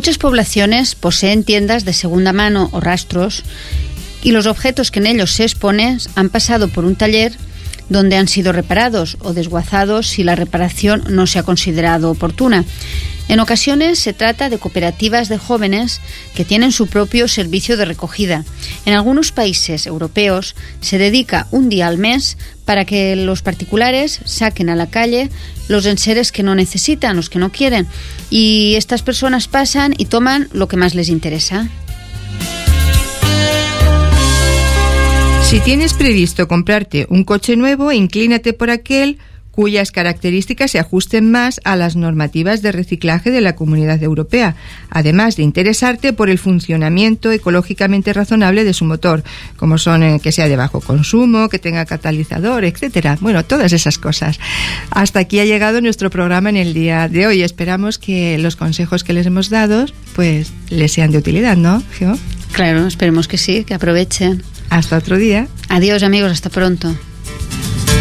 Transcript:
Muchas poblaciones poseen tiendas de segunda mano o rastros y los objetos que en ellos se exponen han pasado por un taller donde han sido reparados o desguazados si la reparación no se ha considerado oportuna. En ocasiones se trata de cooperativas de jóvenes que tienen su propio servicio de recogida. En algunos países europeos se dedica un día al mes para que los particulares saquen a la calle los enseres que no necesitan, los que no quieren, y estas personas pasan y toman lo que más les interesa. Si tienes previsto comprarte un coche nuevo, inclínate por aquel cuyas características se ajusten más a las normativas de reciclaje de la Comunidad Europea, además de interesarte por el funcionamiento ecológicamente razonable de su motor, como son que sea de bajo consumo, que tenga catalizador, etcétera. Bueno, todas esas cosas. Hasta aquí ha llegado nuestro programa en el día de hoy. Esperamos que los consejos que les hemos dado pues les sean de utilidad, ¿no, Geo? Claro, esperemos que sí, que aprovechen. Hasta otro día. Adiós, amigos, hasta pronto.